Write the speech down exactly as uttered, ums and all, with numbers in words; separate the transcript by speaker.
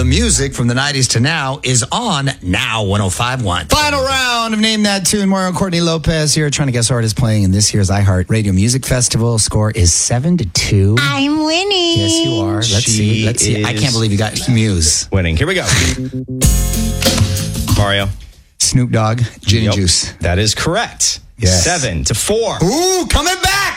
Speaker 1: the music from the nineties to now is on Now one oh five point one. Final round of Name That Tune. Mario and Courtney Lopez here trying to guess who artist playing in this year's iHeart Radio Music Festival. Score is seven to two.
Speaker 2: I'm winning.
Speaker 1: Yes, you are. Let's
Speaker 3: She
Speaker 1: see. Let's see. I can't believe you got Muse.
Speaker 3: Winning. Here we go. Mario.
Speaker 1: Snoop Dogg, Gin
Speaker 3: Yep.
Speaker 1: and Juice.
Speaker 3: That is correct.
Speaker 1: Yes.
Speaker 3: Seven to four.
Speaker 1: Ooh, coming back.